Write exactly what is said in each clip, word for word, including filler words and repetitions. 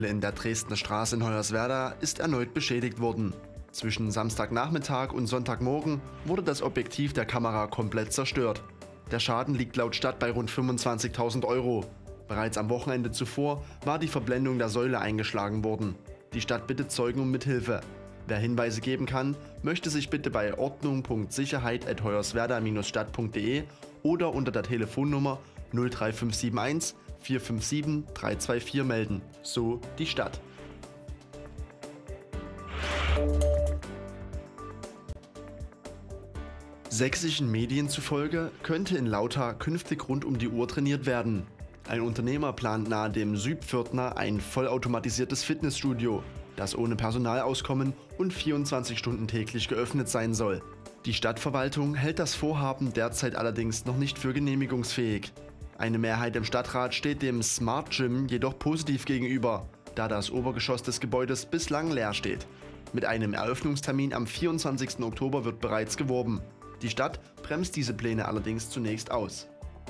In der Dresdner Straße in Hoyerswerda ist erneut beschädigt worden. Zwischen Samstagnachmittag und Sonntagmorgen wurde das Objektiv der Kamera komplett zerstört. Der Schaden liegt laut Stadt bei rund fünfundzwanzigtausend Euro. Bereits am Wochenende zuvor war die Verblendung der Säule eingeschlagen worden. Die Stadt bittet Zeugen um Mithilfe. Wer Hinweise geben kann, möchte sich bitte bei ordnung punkt sicherheit at hoyerswerda Bindestrich stadt punkt de oder unter der Telefonnummer null drei fünf sieben eins vier fünf sieben drei zwei vier melden. So die Stadt. Sächsischen Medien zufolge könnte in Lauter künftig rund um die Uhr trainiert werden. Ein Unternehmer plant nahe dem Südpförtner ein vollautomatisiertes Fitnessstudio, das ohne Personal auskommen und vierundzwanzig Stunden täglich geöffnet sein soll. Die Stadtverwaltung hält das Vorhaben derzeit allerdings noch nicht für genehmigungsfähig. Eine Mehrheit im Stadtrat steht dem Smart Gym jedoch positiv gegenüber, da das Obergeschoss des Gebäudes bislang leer steht. Mit einem Eröffnungstermin am vierundzwanzigsten Oktober wird bereits geworben. Die Stadt bremst diese Pläne allerdings zunächst aus.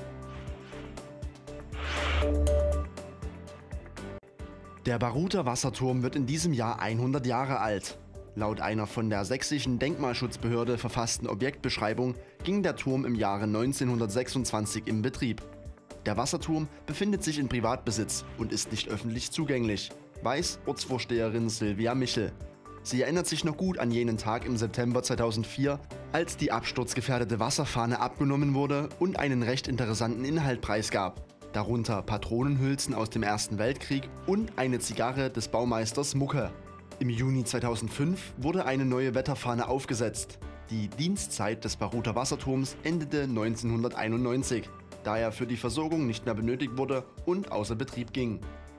Der Baruther Wasserturm wird in diesem Jahr hundert Jahre alt. Laut einer von der sächsischen Denkmalschutzbehörde verfassten Objektbeschreibung ging der Turm im Jahre neunzehnhundertsechsundzwanzig in Betrieb. Der Wasserturm befindet sich in Privatbesitz und ist nicht öffentlich zugänglich, weiß Ortsvorsteherin Silvia Michel. Sie erinnert sich noch gut an jenen Tag im September zweitausendvier, als die absturzgefährdete Wasserfahne abgenommen wurde und einen recht interessanten Inhalt preisgab. Darunter Patronenhülsen aus dem Ersten Weltkrieg und eine Zigarre des Baumeisters Mucke. Im Juni zweitausendfünf wurde eine neue Wetterfahne aufgesetzt. Die Dienstzeit des Baruther Wasserturms endete neunzehnhunderteinundneunzig, da er für die Versorgung nicht mehr benötigt wurde und außer Betrieb ging.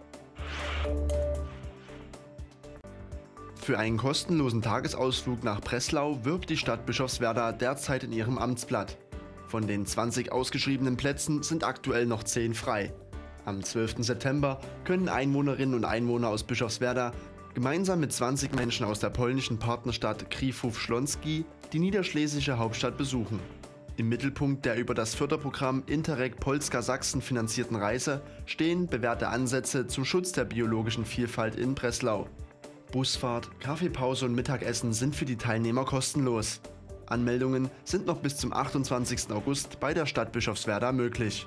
Für einen kostenlosen Tagesausflug nach Breslau wirbt die Stadt Bischofswerda derzeit in ihrem Amtsblatt. Von den zwanzig ausgeschriebenen Plätzen sind aktuell noch zehn frei. Am zwölften September können Einwohnerinnen und Einwohner aus Bischofswerda gemeinsam mit zwanzig Menschen aus der polnischen Partnerstadt Kriwów-Śląski die niederschlesische Hauptstadt besuchen. Im Mittelpunkt der über das Förderprogramm Interreg Polska Sachsen finanzierten Reise stehen bewährte Ansätze zum Schutz der biologischen Vielfalt in Breslau. Busfahrt, Kaffeepause und Mittagessen sind für die Teilnehmer kostenlos. Anmeldungen sind noch bis zum achtundzwanzigsten August bei der Stadt Bischofswerda möglich.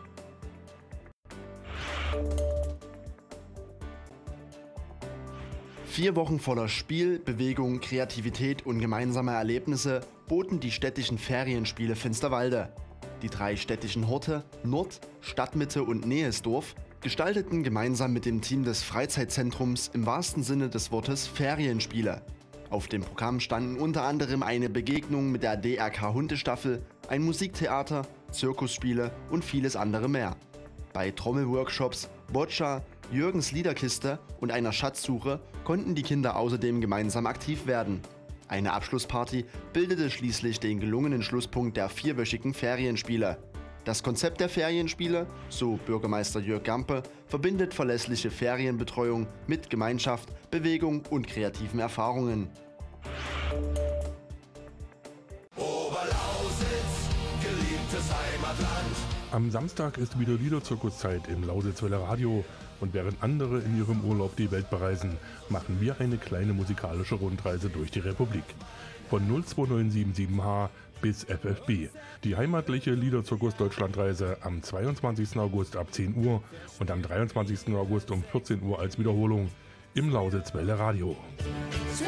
Vier Wochen voller Spiel, Bewegung, Kreativität und gemeinsamer Erlebnisse boten die städtischen Ferienspiele Finsterwalde. Die drei städtischen Horte, Nord-, Stadtmitte und Nähesdorf, gestalteten gemeinsam mit dem Team des Freizeitzentrums im wahrsten Sinne des Wortes Ferienspiele. Auf dem Programm standen unter anderem eine Begegnung mit der D R K-Hundestaffel, ein Musiktheater, Zirkusspiele und vieles andere mehr. Bei Trommelworkshops, Boccia, Jürgens Liederkiste und einer Schatzsuche konnten die Kinder außerdem gemeinsam aktiv werden. Eine Abschlussparty bildete schließlich den gelungenen Schlusspunkt der vierwöchigen Ferienspiele. Das Konzept der Ferienspiele, so Bürgermeister Jörg Gampe, verbindet verlässliche Ferienbetreuung mit Gemeinschaft, Bewegung und kreativen Erfahrungen. Oberlausitz, geliebtes Heimatland. Am Samstag ist wieder Liederzirkuszeit im Lausitzwelle Radio und während andere in ihrem Urlaub die Welt bereisen, machen wir eine kleine musikalische Rundreise durch die Republik. Von null zwei neun sieben sieben H bis F F B. Die heimatliche Liederzirkus Deutschlandreise am zweiundzwanzigsten August ab zehn Uhr und am dreiundzwanzigsten August um vierzehn Uhr als Wiederholung im Lausitzwelle Radio.